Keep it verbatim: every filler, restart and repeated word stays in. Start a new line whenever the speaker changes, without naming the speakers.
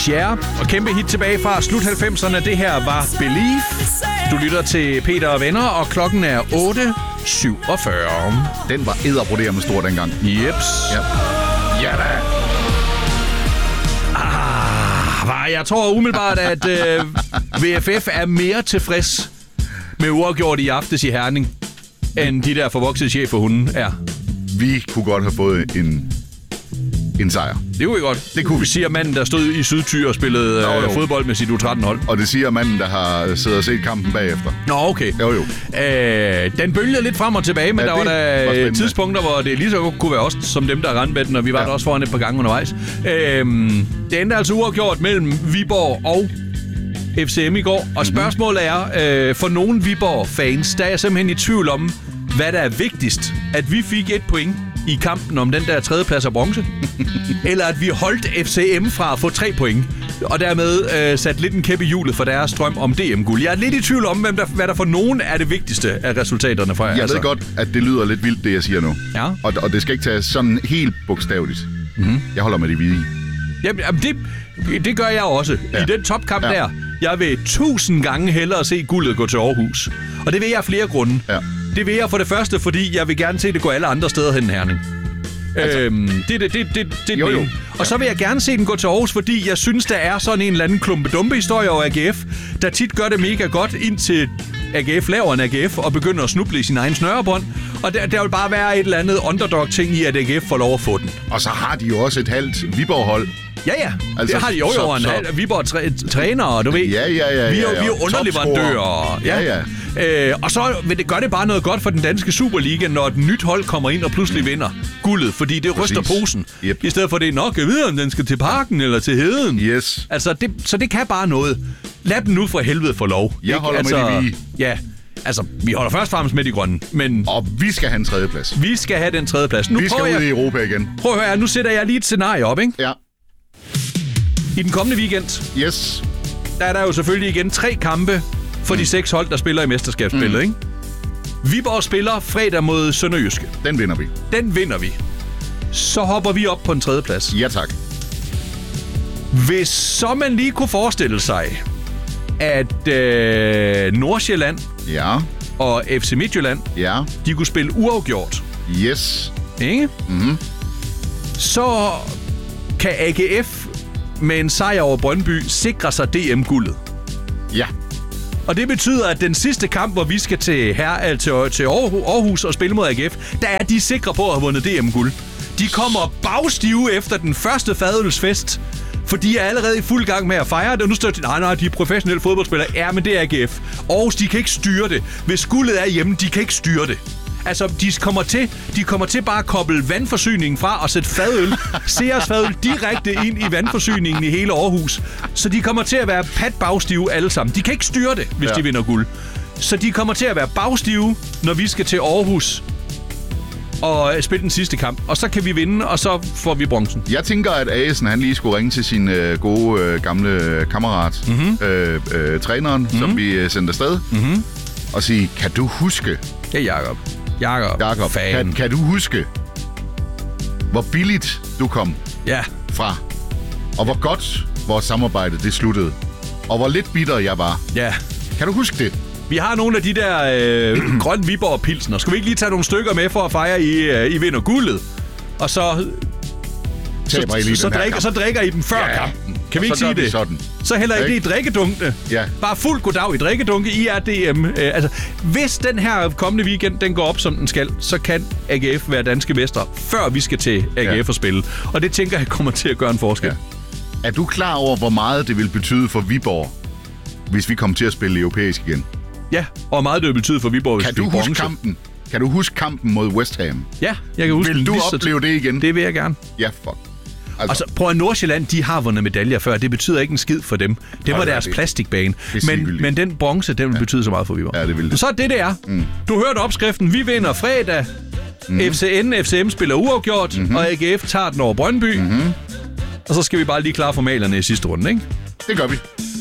Cher. Og kæmpe hit tilbage fra slut halvfemserne. Det her var Believe. Du lytter til Peter og Venner, og klokken er otte syvogfyrre.
Den var edderbroderende stor dengang.
Jeps.
Ja. Ja da.
Ah, jeg tror umiddelbart, at øh, V F F er mere tilfreds med uafgjort i aftes i Herning, end de der forvoksede cheferhunden er.
Vi kunne godt have fået en, en sejr.
Det kunne vi godt. Det kunne vi. Siger manden, der stod i Sydtyr og spillede jo, jo. Øh, fodbold med sit U tretten-hold.
Og det siger manden, der har siddet og set kampen bagefter.
Nå, okay.
Jo, jo.
Øh, den bølgede lidt frem og tilbage, men ja, der var der var tidspunkter, hvor det lige så godt kunne være os, som dem, der rendte med den, og vi var ja. der også foran et par gange undervejs. Øh, det endte altså uafgjort mellem Viborg og F C M i går. Og spørgsmålet er, øh, for nogle Viborg-fans, der er jeg simpelthen i tvivl om, hvad der er vigtigst. At vi fik et point i kampen om den der tredjeplads af bronze, eller at vi holdt F C M fra at få tre point, og dermed øh, sat lidt en kæp i hjulet for deres drøm om D M-guld. Jeg er lidt i tvivl om, hvem der, hvad der for nogen er det vigtigste af resultaterne for jer.
Jeg
altså.
ved godt, at det lyder lidt vildt, det jeg siger nu.
Ja.
Og, og det skal ikke tages sådan helt bogstaveligt. Mm-hmm. Jeg holder med det hvide.
Jamen, det, det gør jeg også. Ja. I den topkamp ja. der. Jeg vil tusind gange hellere se guldet gå til Aarhus. Og det vil jeg af flere grunde. Ja. Det vil jeg for det første, fordi jeg vil gerne se det gå alle andre steder hen i Herning. Altså, øhm, det det, det, det, det jo, jo. Og ja. så vil jeg gerne se den gå til Aarhus, fordi jeg synes, der er sådan en eller anden klumpe-dumpe-historie over A G F, der tit gør det mega godt, indtil A G F laver en A G F og begynder at snuble i sin egen snørebånd. Og der, der vil bare være et eller andet underdog-ting i, at A G F får lov at få den.
Og så har de jo også et halvt Viborg-hold.
Ja, ja. Altså, det har de jo jo en halv Viborg træ, trænere, du ved.
Ja, ja, ja.
Vi er jo
ja, ja.
underleverandører.
Ja, ja.
Øh, og så vil det, gør det bare noget godt for den danske Superliga, når et nyt hold kommer ind og pludselig vinder guldet, fordi det Præcis. ryster posen. Yep. I stedet for det nok, jeg ved, om den skal til parken eller til heden.
Yes.
Altså, det, så det kan bare noget. Lad dem nu for helvede få lov.
Jeg holder
altså,
med det vi.
Ja. Altså, vi holder først og fremmest med de grønne, men...
Og vi skal have en tredjeplads.
Vi skal have den tredjeplads. Nu
vi skal ud
jeg...
i Europa igen.
Prøv at høre, nu sætter jeg lige et scenarie op, ikke?
Ja.
I den kommende weekend,
yes.
der er der jo selvfølgelig igen tre kampe for mm. de seks hold, der spiller i mesterskabsspillet, mm. ikke? Viborg spiller fredag mod Sønderjyske.
Den vinder vi.
Den vinder vi. Så hopper vi op på en tredjeplads.
Ja, tak.
Hvis så man lige kunne forestille sig, at øh, Nordsjælland
ja.
og F C Midtjylland,
ja.
de kunne spille uafgjort.
Yes.
Ikke?
Mhm.
Så kan A G F med en sejr over Brøndby sikre sig D M-guldet.
Ja.
Og det betyder, at den sidste kamp, hvor vi skal til, her, til, til Aarhus og spille mod A G F, der er de sikre på at have vundet D M-guld. De kommer bagstive efter den første fadølsfest, for de er allerede i fuld gang med at fejre det. Og nu står de, nej, nej, de er professionelle fodboldspillere. Ja, men det er A G F. Aarhus, de kan ikke styre det. Hvis guldet er hjemme, de kan ikke styre det. Altså, de kommer til, de kommer til bare at koble vandforsyningen fra og sætte fadøl, Sears fadøl direkte ind i vandforsyningen i hele Aarhus. Så de kommer til at være patbagstive alle sammen. De kan ikke styre det, hvis ja. de vinder guld. Så de kommer til at være bagstive, når vi skal til Aarhus og spille den sidste kamp. Og så kan vi vinde, og så får vi bronzen.
Jeg tænker, at Asen, han lige skulle ringe til sin øh, gode, øh, gamle kammerat, mm-hmm. øh, øh, træneren, mm-hmm. som vi øh, sendte afsted, mm-hmm. og sige, kan du huske...
Ja, Jakob. Jakob,
Jakob kan, kan du huske, hvor billigt du kom
ja.
fra, og hvor godt vores samarbejde det sluttede, og hvor lidt bitter jeg var?
Ja.
Kan du huske det?
Vi har nogle af de der øh, grøn Viborg pilsner. Skal vi ikke lige tage nogle stykker med for at fejre, I, øh, I vinder guldet? Og så... Så, så, så, drikker, så drikker I dem før ja, kampen. Kan vi ikke sige det?
Sådan.
Så hælder I det i drikkedunkene.
Ja.
Bare fuld goddag i drikkedunke. I er D M. Øh, altså, hvis den her kommende weekend den går op, som den skal, så kan A G F være danske mestre, før vi skal til A G F ja. at spille. Og det tænker jeg kommer til at gøre en forskel.
Ja. Er du klar over, hvor meget det vil betyde for Viborg, hvis vi kommer til at spille europæisk igen?
Ja, og hvor meget det vil betyde for Viborg, hvis
kan du huske kampen? Kan du huske kampen mod West Ham?
Ja, jeg kan huske
Vil
den.
du opleve det igen?
Det vil jeg gerne.
Ja, fuck. Altså.
Og så prøv at Nordsjælland, de har vundet medaljer før. Det betyder ikke en skid for dem. Det var ja, deres det. plastikbane. Men, men den bronze, den vil ja. betyde så meget for Viborg.
Ja, det vil det.
Så er det, det er. Mm. Du hørte opskriften. Vi vinder fredag. Mm. F C N, F C M spiller uafgjort. Mm-hmm. Og A G F tager den over Brøndby. Mm-hmm. Og så skal vi bare lige klare formalerne i sidste runde, ikke?
Det gør vi.